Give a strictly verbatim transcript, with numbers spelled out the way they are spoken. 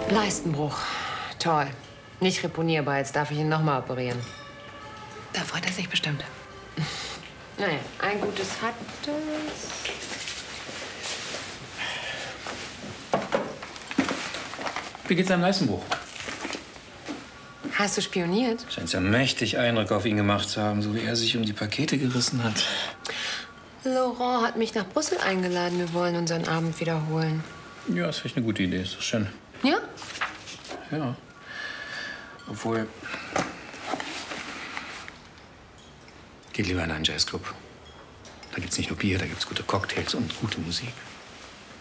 Leistenbruch. Toll. Nicht reponierbar. Jetzt darf ich ihn noch mal operieren. Da freut er sich bestimmt. Naja, ein gutes hat es. Wie geht's deinem Leistenbruch? Hast du spioniert? Scheint ja mächtig Eindruck auf ihn gemacht zu haben, so wie er sich um die Pakete gerissen hat. Laurent hat mich nach Brüssel eingeladen. Wir wollen unseren Abend wiederholen. Ja, ist vielleicht eine gute Idee. Ist doch schön. Ja? Ja. Obwohl... Geht lieber in einen Jazzclub. Da gibt's nicht nur Bier, da gibt's gute Cocktails und gute Musik.